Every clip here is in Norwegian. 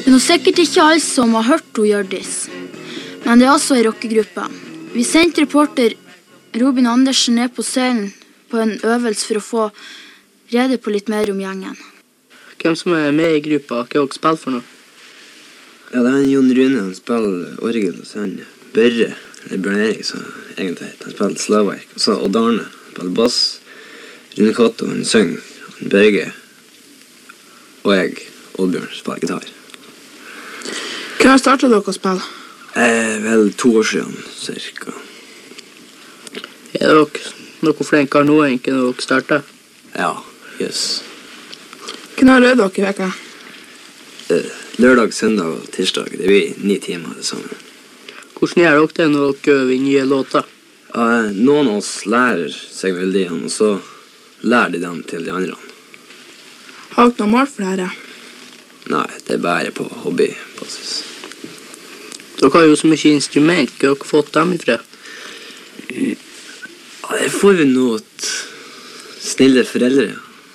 Det er sikkert ikke alle som har hørt om Hjørdis, men det er også en rockegruppe. Vi sendte reporter Robin Andersen ned på scenen på en øvelse for å få rede på litt mer om gjengen. Hvem som er med i gruppa, hva dere spiller for noe? Ja, det er Jon Rune, han spiller orgel, og så han Børre, eller Bjørn Erik, så egentlig han spiller slagverk. Og så Odd Arne, han spiller bass, Rune Kato, han synger, han Børge, og jeg, Oddbjørn, spiller gitar. Hva startet dere å spille? Vel 2 år siden, cirka. Er dere noe flinkere nå enn dere startet? Ja, yes. Hva har dere i veka? Lørdag, søndag og tirsdag, det blir 9 timer det samme. Hvordan gjør dere det når dere øver i nye låter? Noen av oss lærer seg melodiene, og så lærer de dem til de andre. Har dere noe mål for dette? Nei, det er bare på hobbybasis. Dere har jo så mye instrument, hva har dere fått dem ifra? Ja, det får vi noe snille foreldre.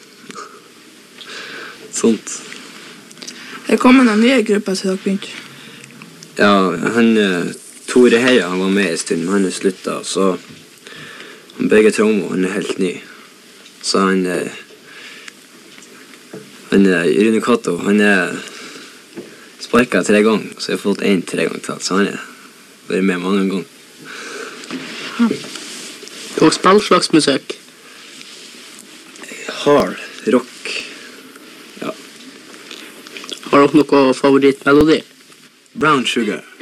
Sånt. Det kom en nye grupper til dere begynte. Ja, han Tore Heia, han var med en stund, men han er sluttet, og så han Børge Trommo, han er helt ny. Så han Rune Kato, han er sparket 3 ganger, så jeg har fått 1 3 ganger til, så han er vært med mange ganger. Hva spiller slags musikk? Hard, rock. Ja. Har dere noe favorittmelodi? Brown Sugar.